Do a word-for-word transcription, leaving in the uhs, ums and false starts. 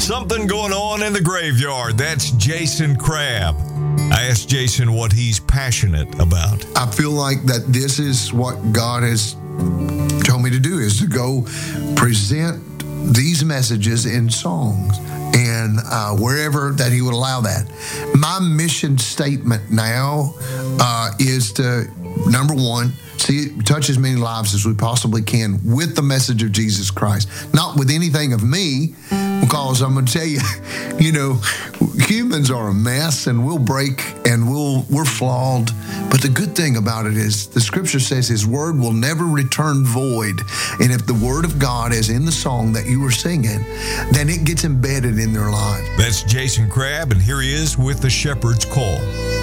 Something going on in the graveyard. That's Jason Crabb. I asked Jason what he's passionate about. I feel like that this is what God has told me to do, is to go present these messages in songs and uh, wherever that he would allow that. My mission statement now uh, is to, number one, see, touch as many lives as we possibly can with the message of Jesus Christ. Not with anything of me, because I'm going to tell you, you know, humans are a mess and we'll break and we'll, we're flawed. But the good thing about it is the scripture says his word will never return void. And if the word of God is in the song that you were singing, then it gets embedded in their life. That's Jason Crabb, and here he is with the Shepherd's Call.